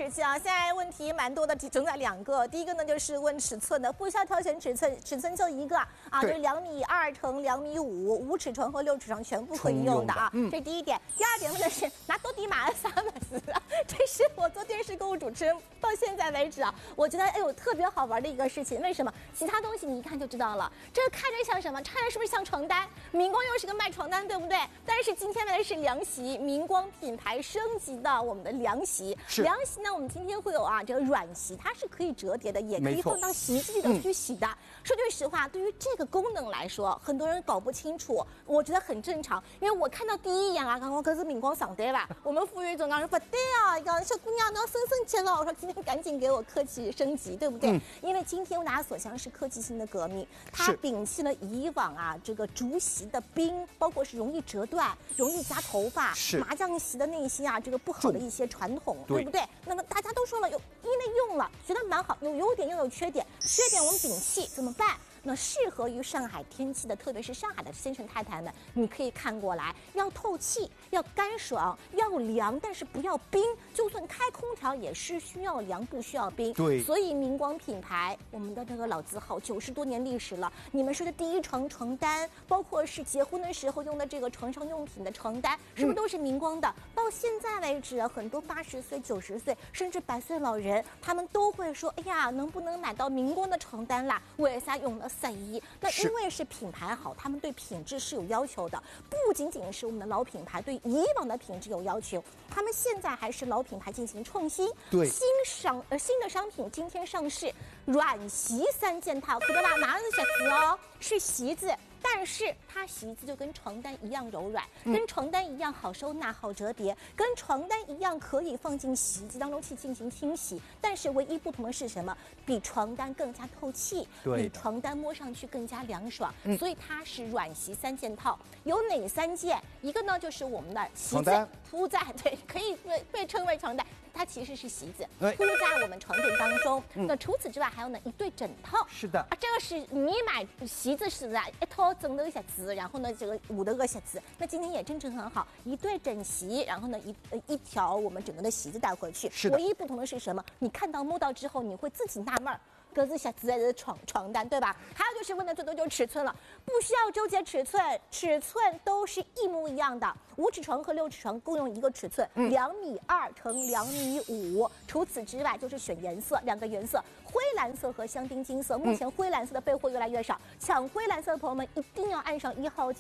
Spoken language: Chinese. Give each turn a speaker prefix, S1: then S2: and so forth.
S1: 时期啊，现在问题蛮多的，整在2个。第一个呢就是问尺寸的，不需要挑选尺寸，尺寸就一个啊，就是2.2米乘2.5米，5尺床和6尺床全部可以用的啊。这是第一点。第二点问的是拿多迪马萨马斯，这是我做电视购物主持人到现在为止啊，我觉得哎呦特别好玩的一个事情。为什么？其他东西你一看就知道了，这个看着像什么？看着是不是像床单？明光又是个卖床单，对不对？但是今天卖的是凉席，明光品牌升级的我们的凉席。凉席呢，我们今天会有啊这个软席，它是可以折叠的，也可以放到洗衣机里头去洗的。说句实话，对于这个功能来说，很多人搞不清楚，我觉得很正常。因为我看到第一眼啊，刚刚可是明光上对吧？我们副于总刚说不对啊，小姑娘都要升级了。我说今天赶紧给我科技升级，对不对？因为今天大家所想是科技性的革命，它摒弃了以往啊这个竹席的冰，包括是容易折断、容易夹头发、麻将席的那些啊这个不好的一些传统，对不对？那么大家都说了，因为用了觉得蛮好，有优点又有缺点，缺点我们摒弃怎么办？那适合于上海天气的，特别是上海的先生太太们，你可以看过来，要透气，要干爽，要凉，但是不要冰。就算开空调也是需要凉，不需要冰。对，所以明光品牌，我们的这个老字号90多年历史了。你们说的第一床床单，包括是结婚的时候用的这个床上用品的床单，是不是都是明光的？到现在为止，很多80岁、90岁甚至100岁老人，他们都会说：“哎呀，能不能买到明光的床单啦？”为啥用了3亿？那因为是品牌好，他们对品质是有要求的，不仅仅是我们的老品牌对以往的品质有要求，他们现在还是老品牌进行创新。对，新的商品今天上市，软席3件套，可对吧？哪是鞋子哦，是席子。但是它席子就跟床单一样柔软，跟床单一样好收纳、好折叠，跟床单一样可以放进洗衣机当中去进行清洗。但是唯一不同的是什么？比床单更加透气，比床单摸上去更加凉爽。所以它是软席3件套，有哪3件？一个呢就是我们的席子铺在，对，可以被称为床单。它其实是席子铺在我们床垫当中。那除此之外还有呢一对枕套。是的啊，这个是你买席子是啊一套整的鞋子，然后呢这个5的个鞋子。那今天也真正很好，一对枕席，然后呢一条我们整个的席子带回去。是的。唯一不同的是什么？你看到摸到之后，你会自己纳闷儿。各自下自在的床单，对吧？还有就是问的最多就是尺寸了，不需要纠结尺寸，尺寸都是一模一样的。5尺床和6尺床共用一个尺寸，2.2米乘2.5米。除此之外就是选颜色，2个颜色，灰蓝色和香槟金色。目前灰蓝色的备货越来越少，抢灰蓝色的朋友们一定要按上1号键。